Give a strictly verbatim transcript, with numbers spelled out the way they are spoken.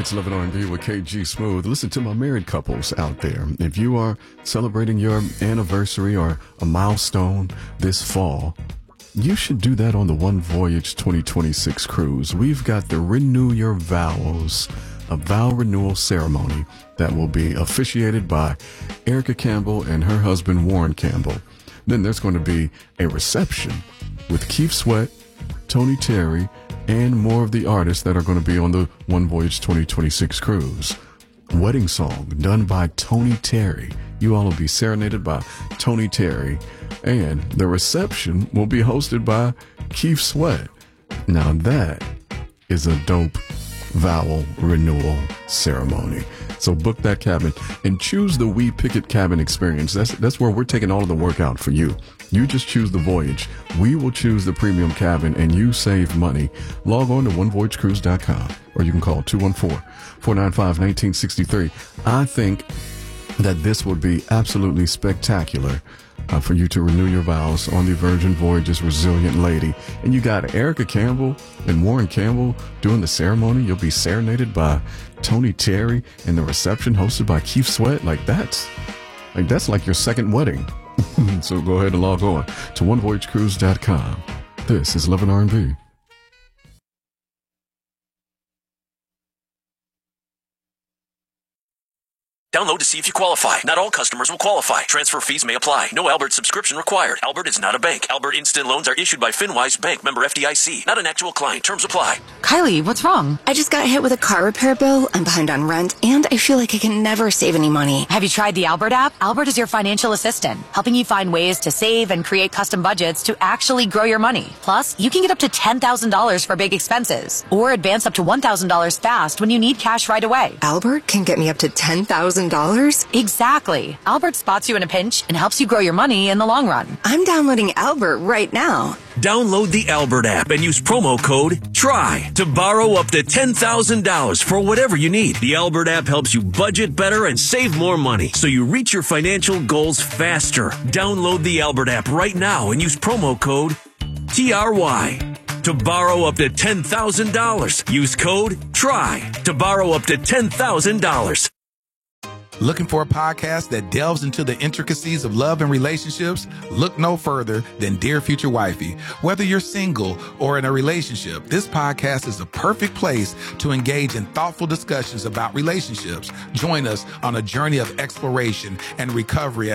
It's Love and R and B with K G Smooth. Listen to my married couples out there. If you are celebrating your anniversary or a milestone this fall, you should do that on the One Voyage twenty twenty-six cruise. We've got the Renew Your Vows, a vow renewal ceremony that will be officiated by Erica Campbell and her husband Warren Campbell. Then there's going to be a reception with Keith Sweat, Tony Terry, and more of the artists that are going to be on the One Voyage twenty twenty-six cruise. Wedding song done by Tony Terry. You all will be serenaded by Tony Terry. And the reception will be hosted by Keith Sweat. Now that is a dope vowel renewal ceremony. So book that cabin and choose the We Picket Cabin experience. That's that's where we're taking all of the work out for you. You just choose the voyage. We will choose the premium cabin and you save money. Log on to one voyage cruise dot com or you can call two one four, four nine five, one nine six three. I think that this would be absolutely spectacular uh, for you to renew your vows on the Virgin Voyages Resilient Lady. And you got Erica Campbell and Warren Campbell doing the ceremony. You'll be serenaded by Tony Terry and the reception hosted by Keith Sweat. Like that's like that's like your second wedding. So go ahead and log on to one voyage cruise dot com. This is Love and R and B. Download to see if you qualify. Not all customers will qualify. Transfer fees may apply. No Albert subscription required. Albert is not a bank. Albert Instant Loans are issued by FinWise Bank, member F D I C. Not an actual client. Terms apply. Kylie, what's wrong? I just got hit with a car repair bill. I'm behind on rent, and I feel like I can never save any money. Have you tried the Albert app? Albert is your financial assistant, helping you find ways to save and create custom budgets to actually grow your money. Plus, you can get up to ten thousand dollars for big expenses, or advance up to one thousand dollars fast when you need cash right away. Albert can get me up to ten thousand dollars? Exactly. Albert spots you in a pinch and helps you grow your money in the long run. I'm downloading Albert right now. Download the Albert app and use promo code TRY to borrow up to ten thousand dollars for whatever you need. The Albert app helps you budget better and save more money so you reach your financial goals faster. Download the Albert app right now and use promo code T R Y to borrow up to ten thousand dollars. Use code TRY to borrow up to ten thousand dollars. Looking for a podcast that delves into the intricacies of love and relationships? Look no further than Dear Future Wifey. Whether you're single or in a relationship, this podcast is a perfect place to engage in thoughtful discussions about relationships. Join us on a journey of exploration and recovery